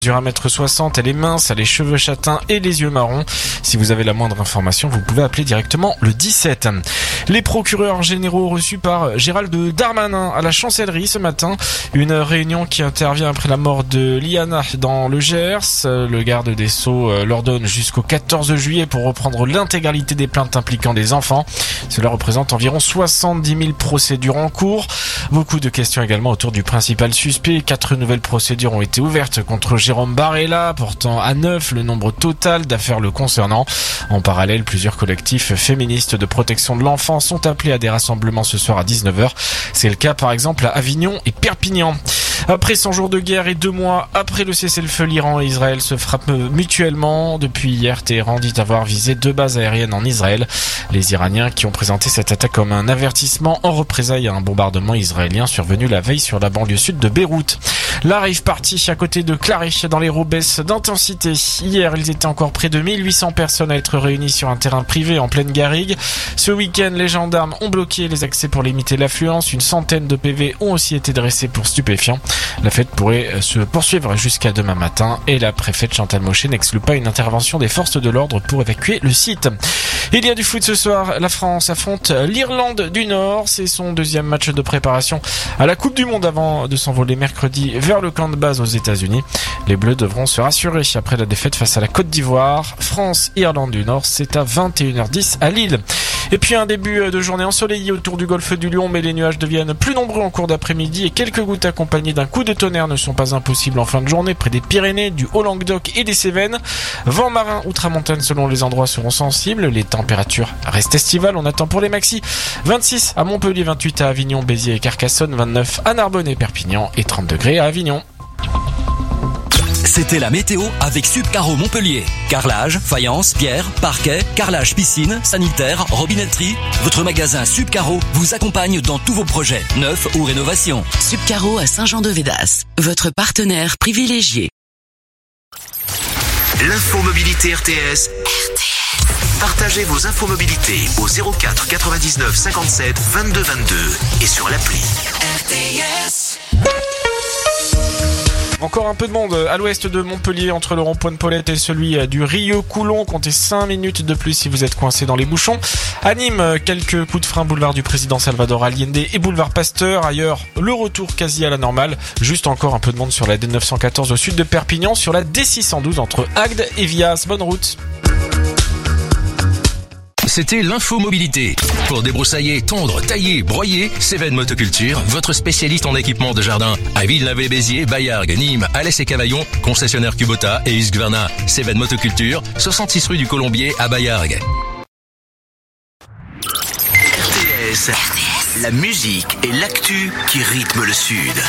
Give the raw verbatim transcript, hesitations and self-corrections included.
mesure un mètre soixante, elle est mince, elle a les cheveux châtains et les yeux marrons. Si vous avez la moindre information, vous pouvez appeler directement le dix-sept. Les procureurs généraux reçus par Gérald Darmanin à la chancellerie ce matin. Une réunion qui intervient après la mort de Liana dans le Gers. Le garde des Sceaux leur donne jusqu'au quatorze juillet pour reprendre l'intégralité des plaintes impliquant des enfants. Cela représente environ soixante-dix mille procédures en cours. Beaucoup de questions également autour du principal suspect. Quatre nouvelles procédures ont été ouvertes contre Jérôme Barella, portant à neuf le nombre total d'affaires le concernant. En parallèle, plusieurs collectifs féministes de protection de l'enfant sont appelés à des rassemblements ce soir à dix-neuf heures. C'est le cas par exemple à Avignon et Perpignan. Après cent jours de guerre et deux mois après le cessez-le-feu, l'Iran et Israël se frappent mutuellement. Depuis hier, Téhéran dit avoir visé deux bases aériennes en Israël. Les Iraniens qui ont présenté cette attaque comme un avertissement en représailles à un bombardement israélien survenu la veille sur la banlieue sud de Beyrouth. La rave party à côté de Claré dans l'Hérault baisse d'intensité. Hier, ils étaient encore près de mille huit cents personnes à être réunies sur un terrain privé en pleine garrigue. Ce week-end, les gendarmes ont bloqué les accès pour limiter l'affluence. Une centaine de P V ont aussi été dressés pour stupéfiants. La fête pourrait se poursuivre jusqu'à demain matin et la préfète Chantal Mochet n'exclut pas une intervention des forces de l'ordre pour évacuer le site. Il y a du foot ce soir. La France affronte l'Irlande du Nord. C'est son deuxième match de préparation à la Coupe du Monde avant de s'envoler mercredi vers le camp de base aux États-Unis. Les Bleus devront se rassurer après la défaite face à la Côte d'Ivoire. France-Irlande du Nord, c'est à vingt et une heures dix à Lille. Et puis un début de journée ensoleillée autour du golfe du Lion, mais les nuages deviennent plus nombreux en cours d'après-midi et quelques gouttes accompagnées d'un coup de tonnerre ne sont pas impossibles en fin de journée près des Pyrénées, du Haut-Languedoc et des Cévennes. Vent marin ou tramontane selon les endroits seront sensibles. Les températures restent estivales. On attend pour les maxis vingt-six à Montpellier, vingt-huit à Avignon, Béziers et Carcassonne, vingt-neuf à Narbonne et Perpignan et trente degrés à Avignon. C'était la météo avec Subcaro Montpellier. Carrelage, faïence, pierre, parquet, carrelage piscine, sanitaire, robinetterie. Votre magasin Subcaro vous accompagne dans tous vos projets, neufs ou rénovations. Subcaro à Saint-Jean-de-Védas, votre partenaire privilégié. L'infomobilité R T S. R T S. Partagez vos infomobilités au zéro quatre quatre-vingt-dix-neuf cinquante-sept vingt-deux vingt-deux et sur l'appli. R T S. Encore un peu de monde à l'ouest de Montpellier entre le rond-point de Paulette et celui du Rieux-Coulon. Comptez cinq minutes de plus si vous êtes coincé dans les bouchons. À Nîmes, quelques coups de frein boulevard du président Salvador Allende et boulevard Pasteur. Ailleurs, le retour quasi à la normale. Juste encore un peu de monde sur la D neuf cent quatorze au sud de Perpignan, sur la D six cent douze entre Agde et Vias. Bonne route. C'était l'infomobilité. Pour débroussailler, tondre, tailler, broyer, Cévennes Motoculture, votre spécialiste en équipement de jardin. À Villeneuve-les-Béziers, Baillargues, Nîmes, Alès et Cavaillon, concessionnaire Kubota et Husqvarna. Cévennes Motoculture, soixante-six rue du Colombier à Baillargues. R T S, la musique et l'actu qui rythment le Sud.